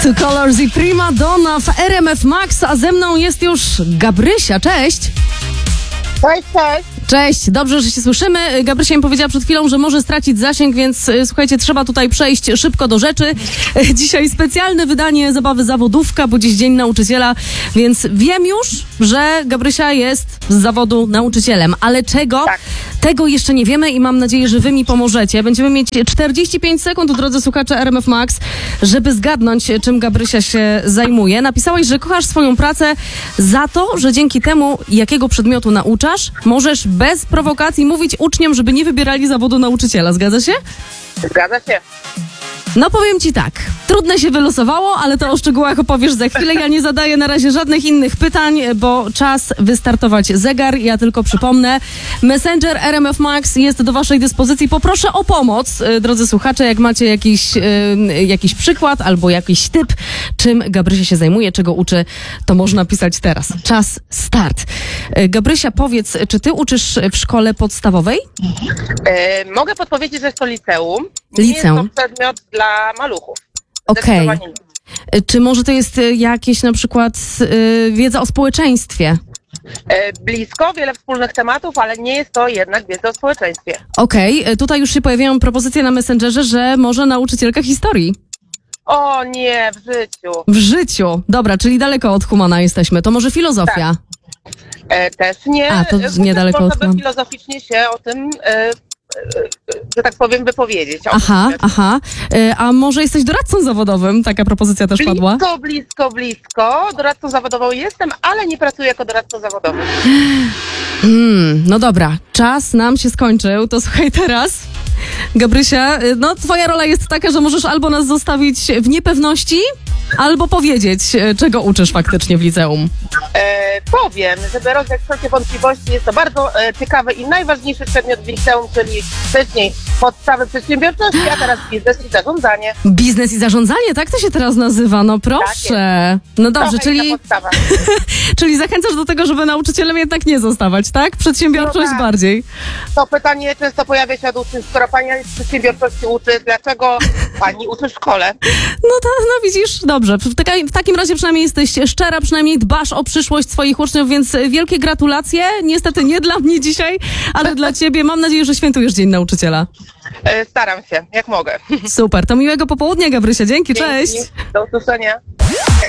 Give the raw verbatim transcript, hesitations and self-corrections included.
Two Colors i Prima Donna w R M F Max, a ze mną jest już Gabrysia. Cześć! Cześć, cześć! Cześć, dobrze, że się słyszymy. Gabrysia mi powiedziała przed chwilą, że może stracić zasięg, więc y, słuchajcie, trzeba tutaj przejść szybko do rzeczy. Dzisiaj specjalne wydanie Zabawy Zawodówka, bo dziś Dzień Nauczyciela, więc wiem już, że Gabrysia jest z zawodu nauczycielem, ale czego? Tak. Tego jeszcze nie wiemy i mam nadzieję, że wy mi pomożecie. Będziemy mieć czterdzieści pięć sekund, drodzy słuchacze R M F Max, żeby zgadnąć, czym Gabrysia się zajmuje. Napisałaś, że kochasz swoją pracę za to, że dzięki temu, jakiego przedmiotu nauczasz, możesz bez prowokacji mówić uczniom, żeby nie wybierali zawodu nauczyciela. Zgadza się? Zgadza się. No powiem ci tak, trudne się wylosowało, ale to o szczegółach opowiesz za chwilę. Ja nie zadaję na razie żadnych innych pytań, bo czas wystartować zegar. Ja tylko przypomnę, Messenger R M F Max jest do waszej dyspozycji. Poproszę o pomoc, drodzy słuchacze, jak macie jakiś, yy, jakiś przykład albo jakiś typ, czym Gabrysia się zajmuje, czego uczy, to można pisać teraz. Czas, start. Yy, Gabrysia, powiedz, czy ty uczysz w szkole podstawowej? E, mogę podpowiedzieć, że jest to liceum. Liceum. Nie jest to przedmiot dla maluchów. Okej. Zdecydowanie nie. Czy może to jest y, jakieś na przykład y, wiedza o społeczeństwie? E, blisko, wiele wspólnych tematów, ale nie jest to jednak wiedza o społeczeństwie. Okej, y, tutaj już się pojawiają propozycje na Messengerze, że może nauczycielka historii. O nie, w życiu. W życiu. Dobra, czyli daleko od humana jesteśmy. To może filozofia? E, też nie. A, to Chociaż niedaleko od można by humana. filozoficznie się o tym, e, e, że tak powiem, wypowiedzieć. O Aha, tym. aha. Y, a może jesteś doradcą zawodowym? Taka propozycja też padła. Blisko, blisko, blisko. Doradcą zawodową jestem, ale nie pracuję jako doradca zawodowy. Hmm, no dobra, czas nam się skończył, to słuchaj teraz. Gabrysia, y, no twoja rola jest taka, że możesz albo nas zostawić w niepewności, albo powiedzieć, y, czego uczysz faktycznie w liceum. E, powiem, żeby rozwiać wszelkie wątpliwości, jest to bardzo e, ciekawy i najważniejszy przedmiot w liceum, czyli wcześniej podstawy przedsiębiorczości, a teraz biznes i zarządzanie. Biznes i zarządzanie, tak to się teraz nazywa, no proszę. No dobrze, Trochę czyli, inna podstawa. czyli zachęcasz do tego, żeby nauczycielem jednak nie zostawać, tak? Przedsiębiorczość No tak. bardziej. To pytanie często pojawia się od uczniów, skoro pani z przedsiębiorczości uczy, dlaczego pani uczy w szkole? No to, no widzisz, dobrze. W, taka, w takim razie przynajmniej jesteś szczera, przynajmniej dbasz o przyszłość swoich uczniów, więc wielkie gratulacje. Niestety nie dla mnie dzisiaj, ale dla ciebie. Mam nadzieję, że świętujesz Dzień Nauczyciela. E, staram się, jak mogę. Super, to miłego popołudnia, Gabrysia. Dzięki, cześć. Dzięki. Do usłyszenia.